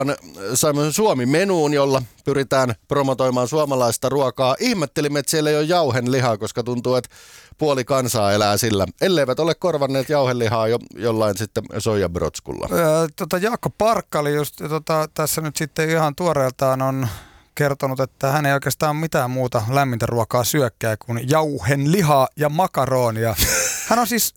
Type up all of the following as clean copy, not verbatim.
saimme Suomi-menuun, jolla pyritään promotoimaan suomalaista ruokaa. Ihmettelimme, että siellä ei ole jauhenlihaa, koska tuntuu, että puoli kansaa elää sillä. Elleivät ole korvanneet jauhelihaa jollain sitten soijabrotskulla. Jaakko Parkkali just tässä nyt sitten ihan tuoreeltaan on kertonut, että hän ei oikeastaan mitään muuta lämmintä ruokaa syökkää kuin jauhenlihaa ja makaronia. Hän on siis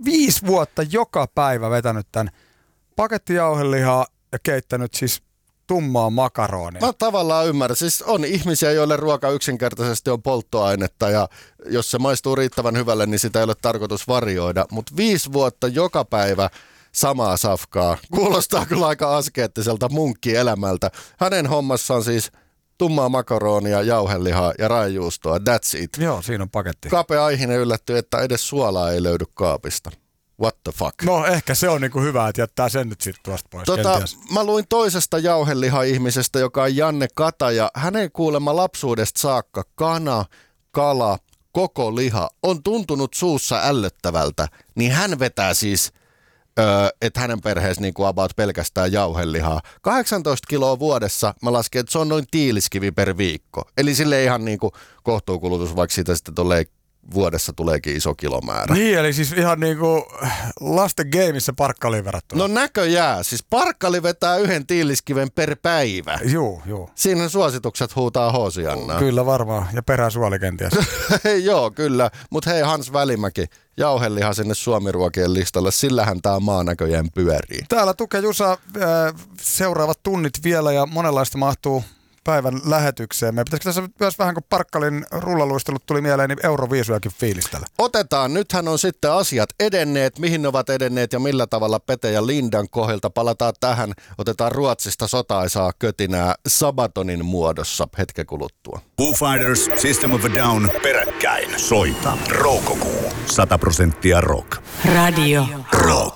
5 vuotta joka päivä vetänyt tämän pakettijauhelihaa ja keittänyt siis tummaa makaronia. Mä tavallaan ymmärrän. Siis on ihmisiä, joille ruoka yksinkertaisesti on polttoainetta ja jos se maistuu riittävän hyvälle, niin sitä ei ole tarkoitus varjoida. Mutta 5 vuotta joka päivä samaa safkaa. Kuulostaa kyllä aika askeettiselta munkkielämältä. Hänen hommassaan siis tummaa makaronia, jauhelihaa ja raijuustoa. That's it. Joo, siinä on paketti. Kapea Aihinen yllättyi, että edes suolaa ei löydy kaapista. What the fuck? No ehkä se on niinku hyvä, että jättää sen nyt sitten tuosta pois. Mä luin toisesta jauheliha-ihmisestä, joka on Janne Kataja. Hänen kuulemma lapsuudesta saakka kana, kala, koko liha on tuntunut suussa ällöttävältä. Niin hän vetää siis, että hänen perheessä niinku about pelkästään jauhelihaa. 18 kiloa vuodessa mä lasken, että se on noin tiiliskivi per viikko. Eli sille ihan niinku kohtuukulutus, vaikka siitä sitten vuodessa tuleekin iso kilomäärä. Niin, eli siis ihan niinku lasten gameissa Parkkaliin verrattuna. No näköjään. Siis Parkkali vetää 1 tiiliskiven per päivä. Joo. Siinä suositukset huutaa Hoosiannaa. Kyllä varmaan. Ja peräsuoli kenties. Joo, kyllä. Mutta hei Hans Välimäki, jauheliha sinne Suomi-ruokien listalle. Sillähän tää maa näköjään pyörii. Täällä Tuke Jusa seuraavat tunnit vielä ja monenlaista mahtuu päivän lähetykseen. Me pitäisikö tässä myös vähän, kun Parkkalin rullaluistelut tuli mieleen, niin Euroviisujakin fiilistellä. Otetaan. Nythän on sitten asiat edenneet, mihin ne ovat edenneet ja millä tavalla Pete ja Lindan kohdilta. Palataan tähän. Otetaan Ruotsista sotaisaa kötinää Sabatonin muodossa hetken kuluttua. Foo Fighters, System of a Down, peräkkäin. Soita Roukokuu. 100% rock. Radio Rock.